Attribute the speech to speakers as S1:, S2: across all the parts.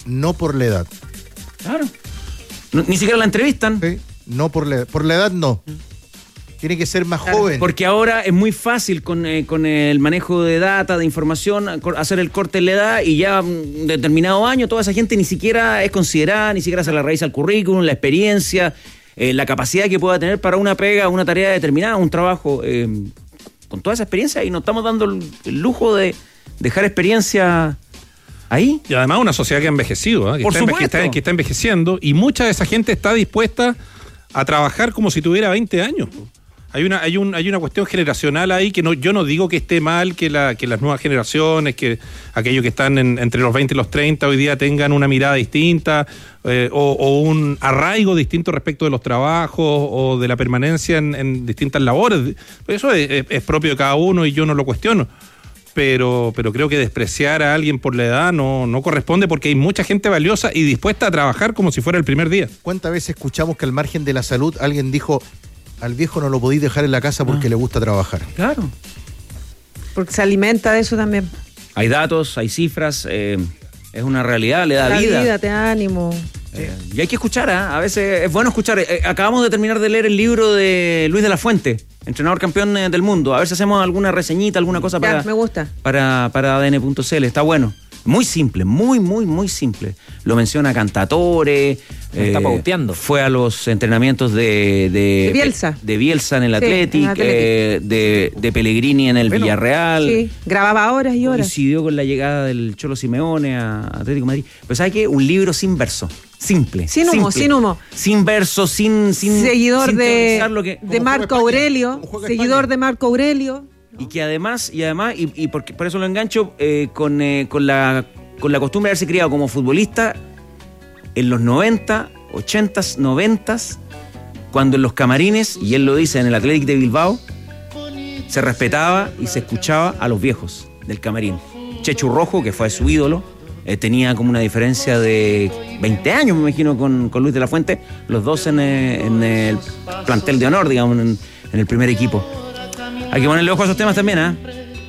S1: no por la edad.
S2: Claro. No, ni siquiera la entrevistan.
S1: ¿Sí? No por la edad. Por la edad no. Tiene que ser más joven.
S2: Porque ahora es muy fácil con el manejo de data, de información, hacer el corte en la edad y ya un determinado año toda esa gente ni siquiera es considerada, ni siquiera se le revisa el currículum, la experiencia, la capacidad que pueda tener para una pega, una tarea determinada, un trabajo. Con toda esa experiencia y nos estamos dando el lujo de dejar experiencia ahí.
S3: Y además una sociedad que ha envejecido, ¿eh? que está envejeciendo y mucha de esa gente está dispuesta a trabajar como si tuviera 20 años. Hay una cuestión generacional ahí que yo no digo que esté mal que las nuevas generaciones, que aquellos que están entre los 20 y los 30 hoy día tengan una mirada distinta o un arraigo distinto respecto de los trabajos o de la permanencia en distintas labores. Eso es propio de cada uno y yo no lo cuestiono. Pero creo que despreciar a alguien por la edad no corresponde porque hay mucha gente valiosa y dispuesta a trabajar como si fuera el primer día.
S1: ¿Cuántas veces escuchamos que al margen de la salud alguien dijo: al viejo no lo podéis dejar en la casa porque le gusta trabajar?
S2: Claro.
S4: Porque se alimenta de eso también.
S2: Hay datos, hay cifras, es una realidad, le da vida.
S4: Vida, te da ánimo.
S2: Y hay que escuchar, a veces es bueno escuchar. Acabamos de terminar de leer el libro de Luis de la Fuente, entrenador campeón del mundo. A ver si hacemos alguna reseñita, alguna cosa
S4: Ya, me gusta.
S2: para ADN.cl. Está bueno. Muy simple, muy, muy, muy simple. Lo menciona Cantatore.
S5: Está pauteando.
S2: Fue a los entrenamientos de
S4: Bielsa.
S2: De Bielsa en el
S4: Sí,
S2: Athletic,
S4: en el Athletic.
S2: de Pellegrini en el Villarreal.
S4: Sí, grababa horas y horas.
S2: Coincidió con la llegada del Cholo Simeone a Atlético de Madrid. Pero ¿sabes qué? Un libro sin verso. Simple.
S4: Sin humo,
S2: simple.
S4: sin humo.
S2: Sin verso, sin
S4: seguidor
S2: sin teorizar lo que,
S4: de Marco Aurelio. Seguidor de Marco Aurelio.
S2: Y que además, y por eso lo engancho, con la costumbre de haberse criado como futbolista en los 90, 80s, 90s, cuando en los camarines, y él lo dice en el Athletic de Bilbao, se respetaba y se escuchaba a los viejos del camarín. Chechu Rojo, que fue su ídolo, tenía como una diferencia de 20 años, me imagino, con Luis de la Fuente, los dos en el plantel de honor, digamos, en el primer equipo. Hay que ponerle ojo a esos temas también, ¿eh?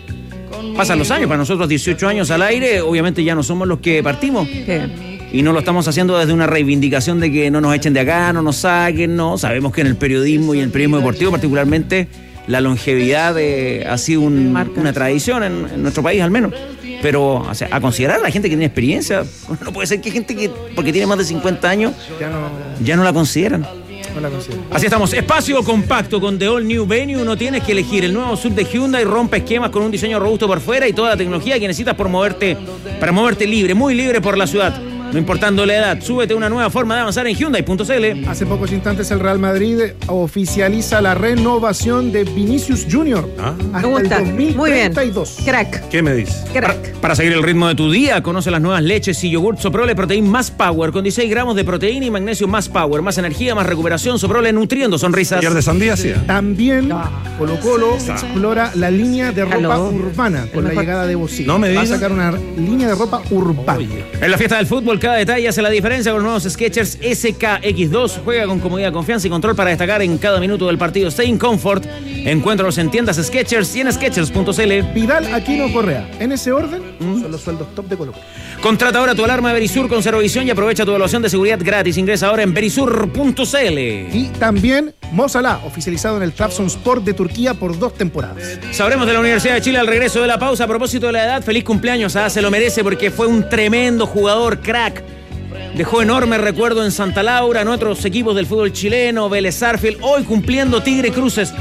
S2: Pasan los años, para nosotros 18 años al aire, obviamente ya no somos los que partimos. Y no lo estamos haciendo desde una reivindicación de que no nos echen de acá, no nos saquen, no. Sabemos que en el periodismo y en el periodismo deportivo particularmente la longevidad ha sido una tradición en nuestro país al menos. Pero o sea, a considerar a la gente que tiene experiencia, no puede ser que gente que porque tiene más de 50 años ya no la consideran. Así estamos, espacio compacto con The All New Venue. No tienes que elegir el nuevo SUV de Hyundai, rompe esquemas con un diseño robusto por fuera y toda la tecnología que necesitas para moverte libre, muy libre por la ciudad. No importando la edad, súbete a una nueva forma de avanzar en Hyundai.cl.
S6: Hace pocos instantes el Real Madrid oficializa la renovación de Vinicius Junior hasta el 2032.
S4: Muy bien. Crack.
S3: ¿Qué me dices?
S2: Para seguir el ritmo de tu día, conoce las nuevas leches y yogur Soprole Protein Más Power con 16 gramos de proteína y magnesio Más Power, más energía, más recuperación. Soprole nutriendo sonrisas.
S3: Ayer de sandía, sí.
S6: También Colo-Colo explora la línea de ropa urbana con la llegada de Bocini.
S3: No me digas.
S6: Va a sacar una línea de ropa urbana.
S2: En la fiesta del fútbol, cada detalle hace la diferencia con los nuevos Skechers SKX2. Juega con comodidad, confianza y control para destacar en cada minuto del partido. Stay in comfort. Encuéntralos en tiendas Skechers y en Skechers.cl.
S6: Vidal, Aquino, Correa. En ese orden son los sueldos top de Colo-Colo.
S2: Contrata ahora tu alarma Verisur con Servovisión y aprovecha tu evaluación de seguridad gratis. Ingresa ahora en verisur.cl.
S6: Y también Mo Salah, oficializado en el Trabzonspor de Turquía por 2 temporadas.
S2: Sabremos de la Universidad de Chile al regreso de la pausa. A propósito de la edad, feliz cumpleaños, se lo merece porque fue un tremendo jugador, crack. Dejó enorme recuerdo en Santa Laura, en otros equipos del fútbol chileno, Vélez Sarsfield, hoy cumpliendo Tigre Cruces,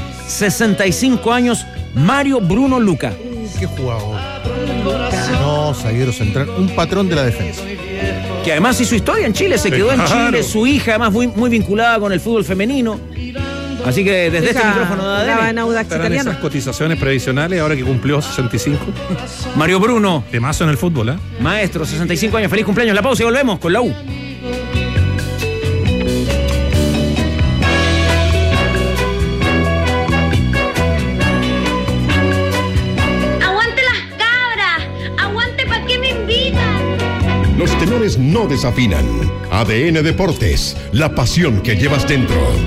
S2: 65 años, Mario Bruno Luca.
S1: Qué jugador. No, zaguero central, un patrón de la defensa.
S2: Que además hizo historia en Chile, se quedó en Chile, su hija además muy vinculada con el fútbol femenino. Así que desde este micrófono de ADN
S3: estarán esas cotizaciones previsionales ahora que cumplió 65.
S2: Mario Bruno.
S3: Temazo en el fútbol, ¿eh?
S2: Maestro, 65 años, feliz cumpleaños. La pausa y volvemos con la U.
S7: ¡Aguante las cabras! ¡Aguante pa' qué me invitan!
S8: Los tenores no desafinan. ADN Deportes, la pasión que llevas dentro.